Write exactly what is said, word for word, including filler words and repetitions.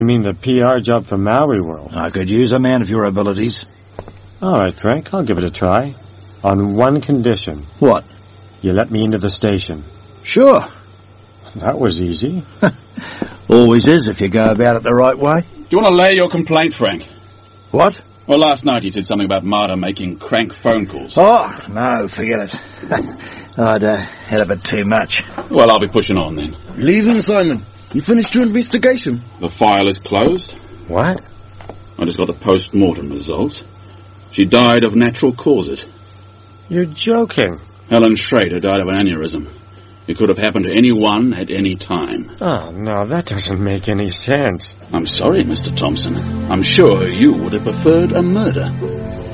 You mean the P R job for Maori World? I could use a man of your abilities. All right, Frank, I'll give it a try. On one condition. What? You let me into the station. Sure. That was easy. Always is if you go about it the right way. Do you want to lay your complaint, Frank? What? Well, last night you said something about Marta making crank phone calls. Oh, no, forget it. I'd uh, had a bit too much. Well, I'll be pushing on then. Leave him, Simon. You finished your investigation. The file is closed. What? I just got the post-mortem results. She died of natural causes. You're joking. Helen Schrader died of an aneurysm. It could have happened to anyone at any time. Oh, no, that doesn't make any sense. I'm sorry, Mister Thompson. I'm sure you would have preferred a murder.